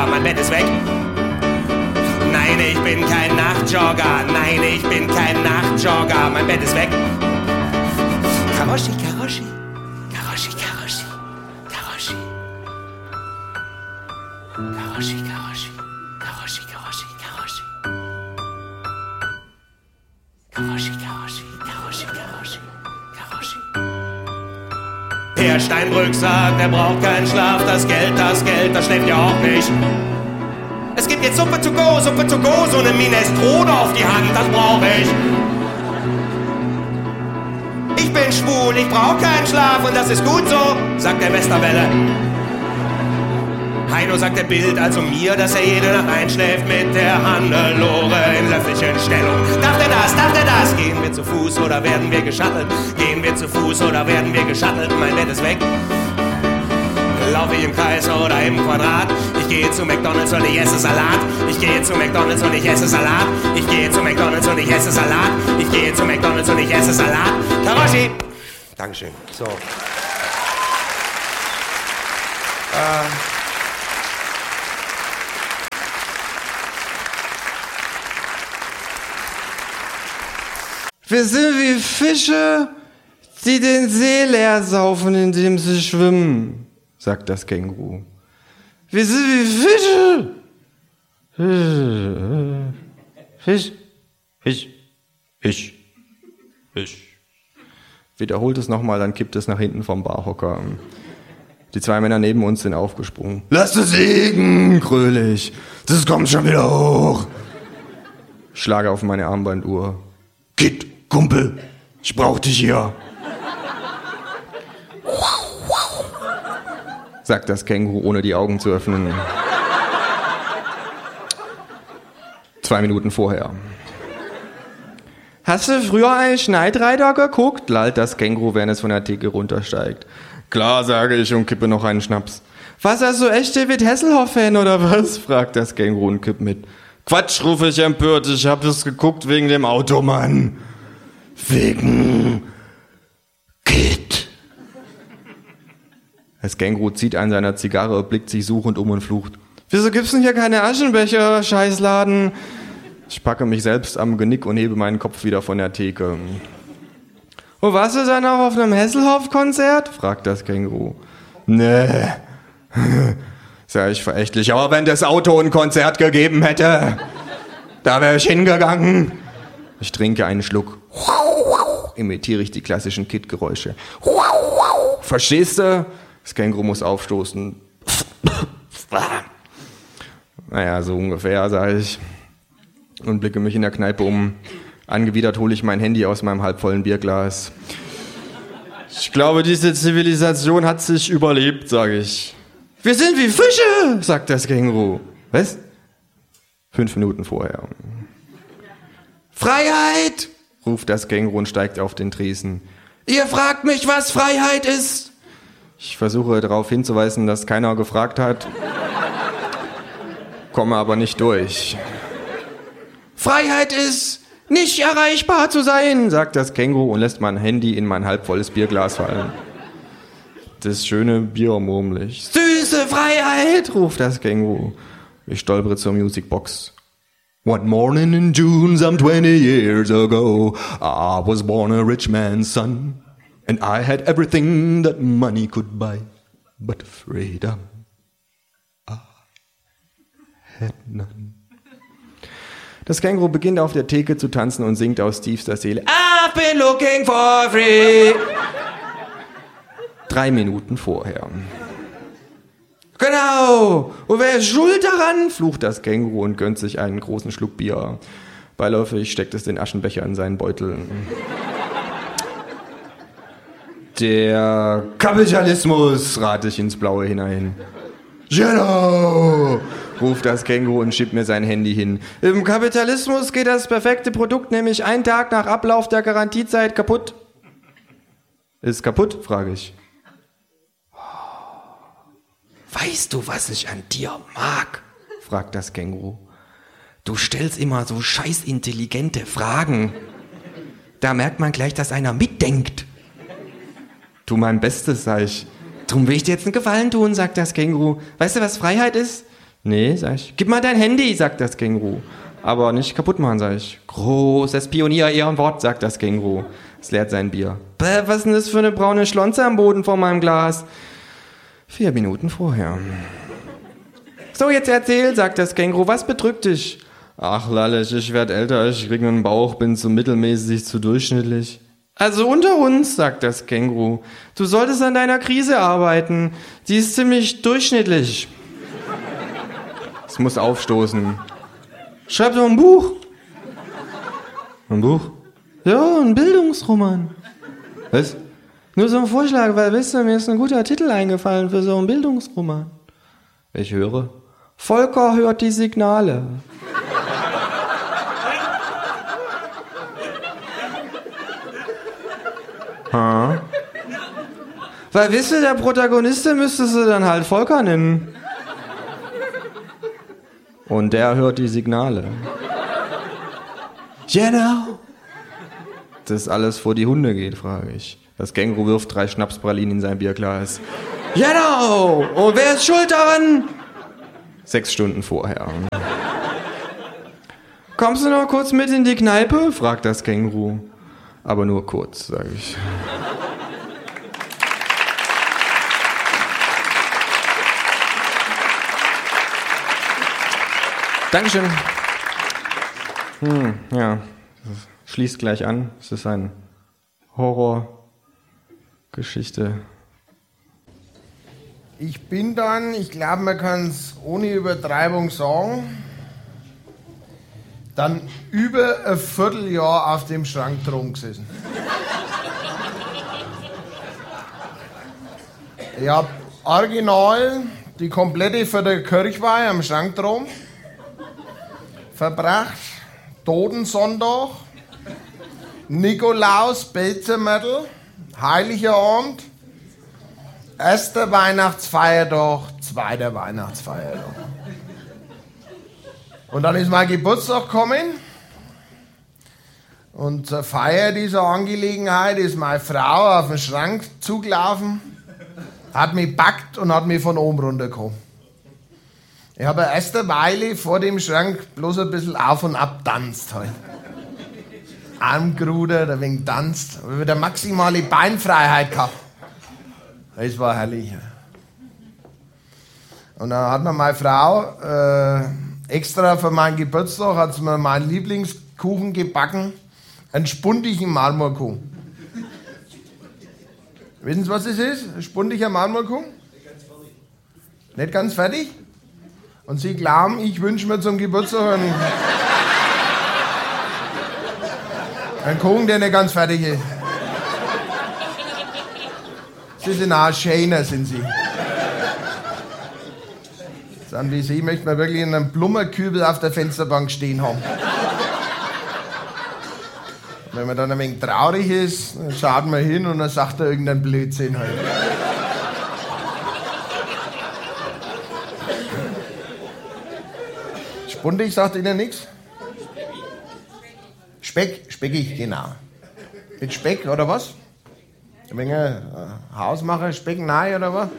Nachtjogger, mein Bett ist weg. Nein, ich bin kein Nachtjogger. Nein, ich bin kein Nachtjogger. Mein Bett ist weg. Karoshi, Karoshi. Karoshi, Karoshi. Karoshi. Karoshi, Karoshi. Karoshi, Karoshi, Karoshi. Karoshi, Karoshi. Karoshi, Karoshi. Karoshi. Per Steinbrück sagt, er braucht keinen Schlaf. Das Geld, das schläft ja auch nicht. Es gibt jetzt Suppe to go, so eine Minestrone auf die Hand, das brauche ich. Ich bin schwul, ich brauche keinen Schlaf und das ist gut so, sagt der Westerwelle. Heino sagt der Bild also mir, dass er jede Nacht einschläft mit der Hannelore in Löffelchenstellung. Darf der das? Gehen wir zu Fuß oder werden wir geschattelt? Gehen wir zu Fuß oder werden wir geschattelt? Mein Bett ist weg. Laufe ich im Kreis oder im Quadrat. Ich gehe zu McDonald's und ich esse Salat. Ich gehe zu McDonald's und ich esse Salat. Ich gehe zu McDonald's und ich esse Salat. Ich gehe zu McDonald's und ich esse Salat. Karoshi! Dankeschön. So. Wir sind wie Fische, die den See leer saufen, indem sie schwimmen, sagt das Känguru. Wir sind wie Fische. Fisch. Wiederholt es nochmal, dann kippt es nach hinten vom Barhocker. Die zwei Männer neben uns sind aufgesprungen. Lass es liegen, gröle ich. Das kommt schon wieder hoch. Ich schlage auf meine Armbanduhr. Kid, Kumpel, ich brauch dich hier. Sagt das Känguru, ohne die Augen zu öffnen. 2 Minuten vorher. Hast du früher einen Schneidreiter geguckt? Lallt das Känguru, während es von der Theke runtersteigt. Klar, sage ich und kippe noch einen Schnaps. Was, hast du echt David Hasselhoff-Fan oder was? Fragt das Känguru und kippt mit. Quatsch, rufe ich empört, ich hab das geguckt wegen dem Automann. Wegen Kid. Das Känguru zieht an seiner Zigarre, blickt sich suchend um und flucht. Wieso gibt's denn hier keine Aschenbecher, Scheißladen? Ich packe mich selbst am Genick und hebe meinen Kopf wieder von der Theke. Oh, warst du dann auch auf einem Hasselhoff-Konzert? Fragt das Känguru. Nee, sag ich verächtlich, aber wenn das Auto ein Konzert gegeben hätte, da wäre ich hingegangen. Ich trinke einen Schluck. Imitiere ich die klassischen Kid-Geräusche. Verstehst du? Das Känguru muss aufstoßen. Naja, so ungefähr, sage ich. Und blicke mich in der Kneipe um. Angewidert hole ich mein Handy aus meinem halbvollen Bierglas. Ich glaube, diese Zivilisation hat sich überlebt, sage ich. Wir sind wie Fische, sagt das Känguru. Was? 5 Minuten vorher. Freiheit, ruft das Känguru und steigt auf den Tresen. Ihr fragt mich, was Freiheit ist? Ich versuche darauf hinzuweisen, dass keiner gefragt hat. Komme aber nicht durch. Freiheit ist, nicht erreichbar zu sein, sagt das Känguru und lässt mein Handy in mein halbvolles Bierglas fallen. Das schöne Bier murmel ich. Süße Freiheit, ruft das Känguru. Ich stolpere zur Musicbox. One morning in June, some 20 years ago, I was born a rich man's son, and I had everything that money could buy, but freedom I had none. Das Känguru beginnt auf der Theke zu tanzen und singt aus tiefster Seele. I've been looking for free. 3 Minuten vorher. Genau! Und wer ist schuld daran? Flucht das Känguru und gönnt sich einen großen Schluck Bier. Beiläufig steckt es den Aschenbecher in seinen Beutel. Der Kapitalismus, rate ich ins Blaue hinein. Genau! Ruft das Känguru und schiebt mir sein Handy hin. Im Kapitalismus geht das perfekte Produkt nämlich einen Tag nach Ablauf der Garantiezeit kaputt. Ist kaputt? Frage ich. Weißt du, was ich an dir mag? Fragt das Känguru. Du stellst immer so scheiß intelligente Fragen. Da merkt man gleich, dass einer mitdenkt. Tu mein Bestes, sag ich. Drum will ich dir jetzt einen Gefallen tun, sagt das Känguru. Weißt du, was Freiheit ist? Nee, sag ich. Gib mal dein Handy, sagt das Känguru. Aber nicht kaputt machen, sag ich. Großes Pionier, Ehrenwort, sagt das Känguru. Es leert sein Bier. Bäh, was ist denn das für eine braune Schlonze am Boden vor meinem Glas? 4 Minuten vorher. So, jetzt erzähl, sagt das Känguru, was bedrückt dich? Ach, lallig, ich werd älter, ich krieg einen Bauch, bin zu mittelmäßig, zu durchschnittlich. Also unter uns, sagt das Känguru, du solltest an deiner Krise arbeiten. Die ist ziemlich durchschnittlich. Es muss aufstoßen. Schreib doch ein Buch. Ein Buch? Ja, ein Bildungsroman. Was? Nur so ein Vorschlag, weil, wisst ihr, mir ist ein guter Titel eingefallen für so einen Bildungsroman. Ich höre. Volker hört die Signale. Ha? Weil, wisst ihr, der Protagonist müsstest du dann halt Volker nennen. Und der hört die Signale. Genau. Das alles vor die Hunde geht, frage ich. Das Känguru wirft 3 Schnapspralinen in sein Bierglas. Genau. Und wer ist schuld daran? 6 Stunden vorher. Kommst du noch kurz mit in die Kneipe? Fragt das Känguru. Aber nur kurz, sage ich. Dankeschön. Ja, schließt gleich an. Es ist eine Horrorgeschichte. Ich bin dann, ich glaube, man kann es ohne Übertreibung sagen, dann über ein Vierteljahr auf dem Schrank drum gesessen. Ich habe original die komplette Viertelkirchweih am Schrank drum verbracht, Totensonntag, Nikolaus, Belzermädel, Heiliger Abend, erster Weihnachtsfeiertag, zweiter Weihnachtsfeiertag. Und dann ist mein Geburtstag gekommen und zur Feier dieser Angelegenheit ist meine Frau auf den Schrank zugelaufen, hat mich gepackt und hat mich von oben runtergekommen. Ich habe erst eine Weile vor dem Schrank bloß ein bisschen auf und ab tanzt halt. Armgerudert, ein wenig tanzt, aber wieder maximale Beinfreiheit gehabt. Das war herrlich. Und dann hat mir meine Frau extra für meinen Geburtstag hat sie mir meinen Lieblingskuchen gebacken, einen spundigen Marmorkuchen. Wissen Sie, was das ist? Ein spundiger Marmorkuchen? Nicht ganz fertig? Und Sie glauben, ich wünsche mir zum Geburtstag einen Kuchen, der nicht ganz fertig ist. Sie sind auch Schäner, sind Sie. Dann wie Sie möchte man wirklich in einem Blumenkübel auf der Fensterbank stehen haben. Wenn man dann ein wenig traurig ist, dann schaut man hin und dann sagt er irgendeinen Blödsinn halt. Spundig sagt Ihnen nichts? Speckig, genau. Mit Speck oder was? Ein wenig Hausmacher, Speck, nein oder was?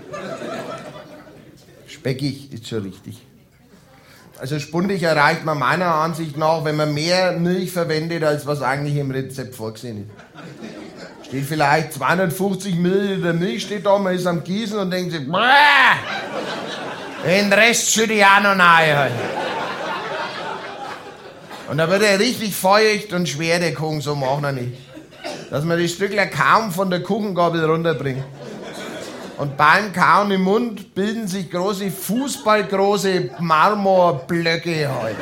Speckig ist schon richtig. Also spundig erreicht man meiner Ansicht nach, wenn man mehr Milch verwendet, als was eigentlich im Rezept vorgesehen ist. Steht vielleicht 250 Milliliter Milch, steht da, man ist am Gießen und denkt sich, den Rest schütte ich auch noch rein. Halt. Und da wird er richtig feucht und schwer, der Kuchen, so machen wir nicht. Dass man die Stückler kaum von der Kuchengabel runterbringt. Und beim Kauen im Mund bilden sich große, fußballgroße Marmorblöcke halt.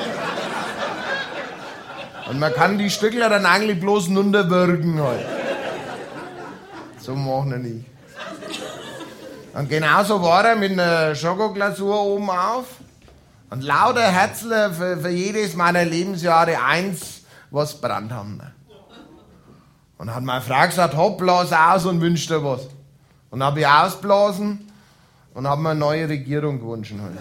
Und man kann die Stückler dann eigentlich bloß runterwürgen halt. So machen wir nicht. Und genauso war er mit einer Schokoglasur oben auf. Und lauter Herzler für jedes meiner Lebensjahre eins, was brennt haben. Und hat meine Frau gesagt, hopp, blas aus und wünsch dir was. Und habe ich ausblasen und habe mir eine neue Regierung gewünscht. Halt.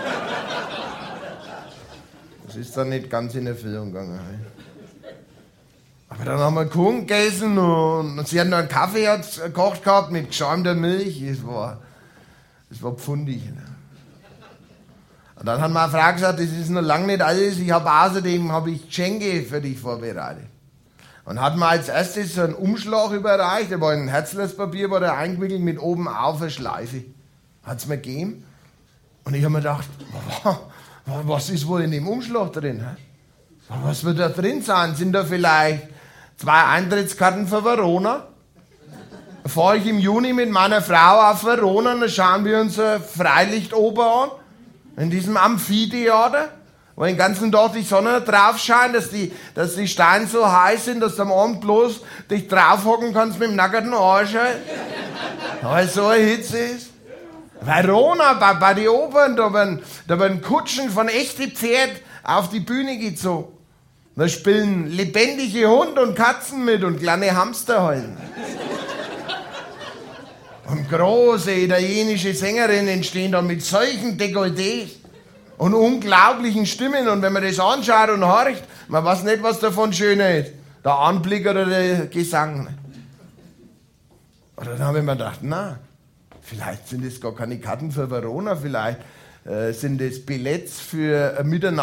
Das ist dann nicht ganz in Erfüllung gegangen. Halt. Aber dann haben wir Kuchen gegessen und sie hat noch einen Kaffee gekocht gehabt mit geschäumter Milch. Es war pfundig. Und dann hat meine Frau gesagt, das ist noch lange nicht alles, außerdem habe ich Geschenke für dich vorbereitet. Und hat mir als erstes so einen Umschlag überreicht, da war ein Herzlespapier, war da eingewickelt mit oben auf eine Schleife. Hat's mir gegeben. Und ich habe mir gedacht, was ist wohl in dem Umschlag drin? Hä? Was wird da drin sein? Sind da vielleicht 2 Eintrittskarten für Verona? Fahre ich im Juni mit meiner Frau auf Verona und dann schauen wir uns eine Freilichtoper an. In diesem Amphitheater, wo den ganzen Tag die Sonne drauf scheint, dass die Steine so heiß sind, dass du am Abend bloß dich draufhocken kannst mit dem nackten Arsch. Weil so eine Hitze ist. Verona, bei den Opern, da werden Kutschen von echten Pferd auf die Bühne gezogen. Da spielen lebendige Hunde und Katzen mit und kleine Hamster heulen. Und große italienische Sängerinnen stehen da mit solchen Dekolletés und unglaublichen Stimmen. Und wenn man das anschaut und horcht, man weiß nicht, was davon schöner ist. Der Anblick oder der Gesang. Und dann habe ich mir gedacht, na, vielleicht sind das gar keine Karten für Verona, vielleicht sind das Billets für ein Miteinander.